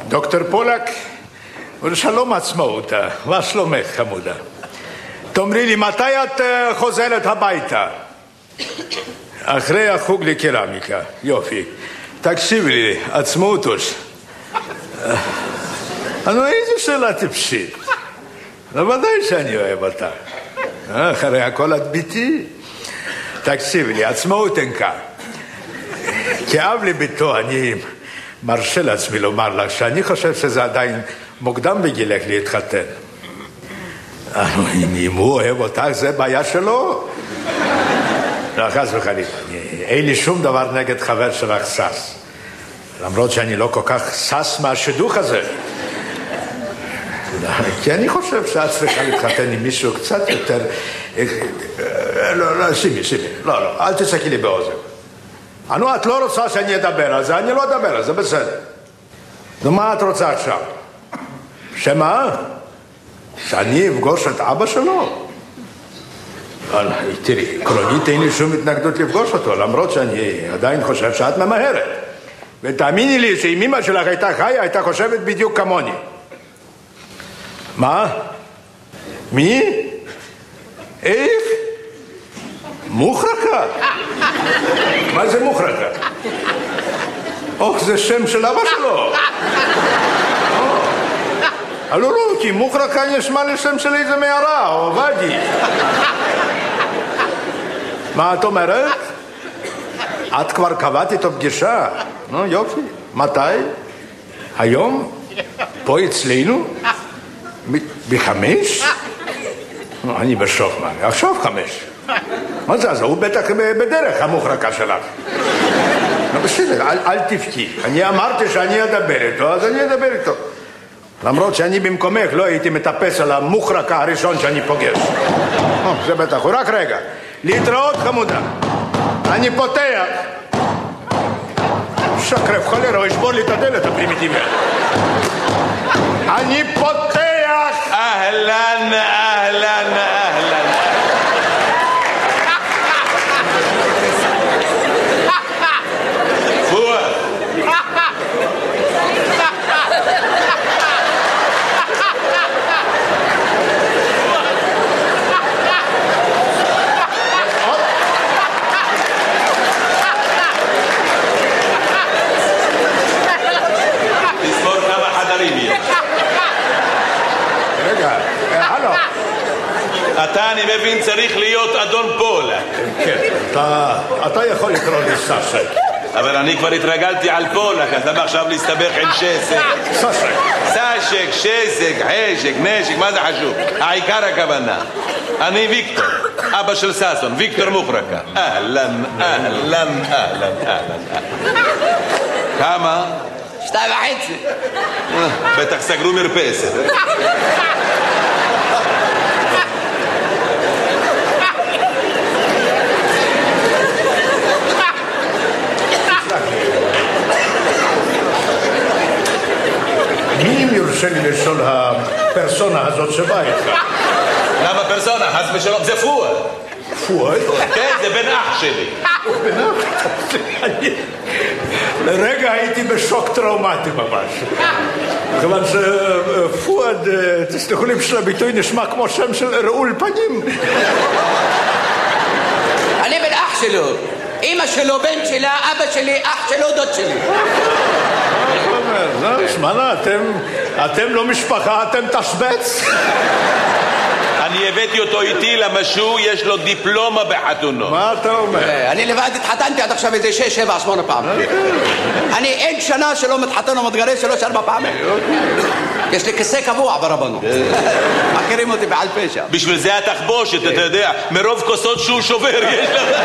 דוקטור פולק, שלום עצמאותה, מה שלומך חמודה? תאמרי לי, מתי את חוזרת הביתה? אחרי החוג לקרמיקה, יופי. תקשיבי לי, עצמאותוש. איזה שאלה טיפשית. בוודאי שאני אוהב אותה. אחרי הכל את ביתי. תקשיבי לי, עצמאות אין כאן. כאב לביתו אני מרשה לעצמי לומר לך שאני חושב שזה עדיין מוקדם בגילך להתחתן. אם הוא אוהב אותך זה בעיה שלו. לא, חס וחלילה. אין לי שום דבר נגד חבר שלך סס. למרות שאני לא כל כך סס מהשידוך הזה. כי אני חושב שאת צריכה להתחתן עם מישהו קצת יותר... לא, שימי. לא, אל תצעקי לי באוזן. את לא רוצה שאני אדבר על זה, אני לא אדבר על זה, בסדר. נו, מה את רוצה עכשיו? שמה? שאני אפגוש את אבא שלו? תראי, עקרונית אין לי שום התנגדות לפגוש אותו, למרות שאני עדיין חושב שאת ממהרת. ותאמיני לי שאם אמא שלך הייתה חיה, הייתה חושבת בדיוק כמוני. מה? מי? איך? מוחרקה? מה זה מוחרקה? זה שם של אבא שלו. לא, כי מוחרקה נשמע לשם של איזה מערה, או ואדי. מה את אומרת? את כבר קבעת איתו פגישה? יופי. מתי? היום? פה אצלנו? ב5? אני בשוק, מה? עכשיו 5. מה זה? הוא בטח בדרך המוחרקה שלך. בסדר, אל תבכי. אני אמרתי שאני אדבר איתו, אז אני אדבר איתו. למרות שאני במקומך לא הייתי מטפס על המוחרקה הראשון שאני פוגש. זה בטח, הוא רק רגע. להתראות חמודה. אני פותח. שקרב חולרו, ישבור לי את הדלת הפרימיטיבית. אני פותח. אהלן. פואד. תספור כמה חדרים יש. רגע, הלו. אתה, אני מבין, צריך להיות אדון פולק. כן, אתה יכול לקרוא לי סשק. אבל אני כבר התרגלתי על פולק, אז למה עכשיו להסתבך עם שסק? סשק, שסק, חשק, נשק, מה זה חשוב? העיקר הכוונה. אני ויקטור, אבא של ססון, ויקטור מוחרקה. אהלן. כמה? 2.5. בטח סגרו מרפסת. מי אם יורשה לי לשאול הפרסונה הזאת שבאה איתך? למה פרסונה? חס ושלום, זה פואד. פואד? כן, זה בן אח שלי. בן אח? לרגע הייתי בשוק טראומטי ממש. כיוון שפואד, תסלחו לי בשביל הביטוי, נשמע כמו שם של רעול פנים. אני בן אח שלו. אמא שלו, בן שלה, אבא שלי, אח שלו, דוד שלי. שמענה, אתם לא משפחה, אתם תשבץ. אני הבאתי אותו איתי למשהו, יש לו דיפלומה בחתונו. מה אתה אומר? אני לבד התחתנתי עד עכשיו איזה 6, 7, 8 פעמים. אני אין שנה שלא מתחתן או מתגרש 3, 4 פעמים. יש לי כיסא קבוע ברבנות. מכירים אותי בעל פה שם. בשביל זה התחבושת, אתה יודע, מרוב כוסות שהוא שובר יש לך.